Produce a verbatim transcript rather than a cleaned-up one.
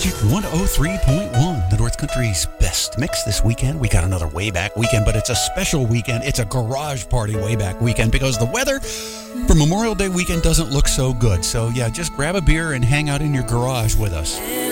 Magic one oh three point one, the North Country's best mix this weekend. We got another way back weekend, but it's a special weekend. It's a garage party way back weekend because the weather for Memorial Day weekend doesn't look so good. So, yeah, just grab a beer and hang out in your garage with us.